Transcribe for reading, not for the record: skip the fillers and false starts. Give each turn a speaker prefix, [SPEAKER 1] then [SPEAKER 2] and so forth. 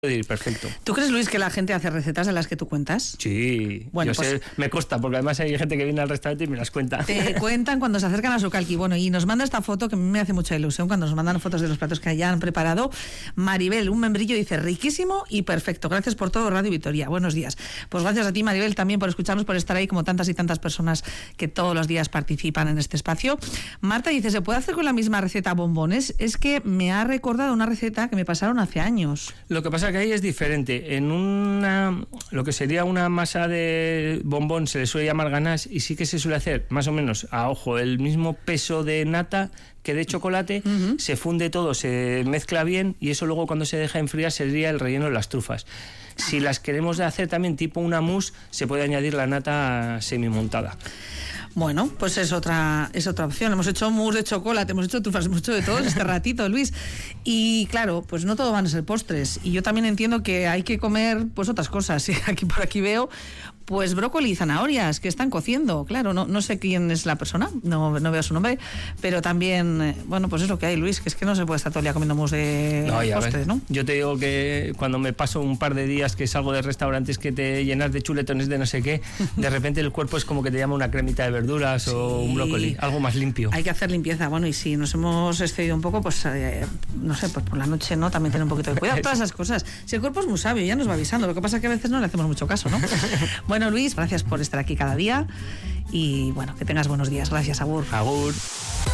[SPEAKER 1] Perfecto.
[SPEAKER 2] ¿Tú crees, Luis, que la gente hace recetas de las que tú cuentas?
[SPEAKER 1] Sí,
[SPEAKER 2] bueno,
[SPEAKER 1] yo sé, me consta, porque además hay gente que viene al restaurante y me las cuenta.
[SPEAKER 2] Te cuentan cuando se acercan a su calqui. Bueno, y nos manda esta foto que a mí me hace mucha ilusión cuando nos mandan fotos de los platos que hayan preparado. Maribel, un membrillo, dice riquísimo y perfecto. Gracias por todo, Radio Vitoria. Buenos días. Pues gracias a ti, Maribel, también por escucharnos, por estar ahí, como tantas y tantas personas que todos los días participan en este espacio. Marta dice, ¿se puede hacer con la misma receta bombones? Es que me ha recordado una receta que me pasaron hace años.
[SPEAKER 1] Lo que pasa es que ahí es diferente. En lo que sería una masa de bombón se le suele llamar ganache y sí que se suele hacer más o menos a ojo el mismo peso de nata que de chocolate. Se funde todo, se mezcla bien y eso luego cuando se deja enfriar sería el relleno de las trufas. Si las queremos hacer también tipo una mousse, se puede añadir la nata semimontada.
[SPEAKER 2] Bueno, pues es otra opción. Hemos hecho mousse de chocolate, hemos hecho trufas, hemos hecho de todo este ratito, Luis. Y claro, pues no todo van a ser postres. Y yo también entiendo que hay que comer pues otras cosas. Y por aquí veo pues brócoli y zanahorias que están cociendo. Claro, no sé quién es la persona, no veo su nombre, pero también, bueno, pues es lo que hay, Luis, que es que no se puede estar todo el día comiendo mousse de postres, ¿no?
[SPEAKER 1] Yo te digo que cuando me paso un par de días que salgo de restaurantes que te llenas de chuletones de no sé qué, de repente el cuerpo es como que te llama una cremita de verduras o un brócoli, algo más limpio.
[SPEAKER 2] Hay que hacer limpieza, bueno, y si nos hemos excedido un poco, pues no sé, pues por la noche, ¿no? También tener un poquito de cuidado, todas esas cosas. Si el cuerpo es muy sabio, ya nos va avisando, lo que pasa es que a veces no le hacemos mucho caso, ¿no? Bueno, Luis, gracias por estar aquí cada día y bueno, que tengas buenos días. Gracias, agur.
[SPEAKER 1] Agur.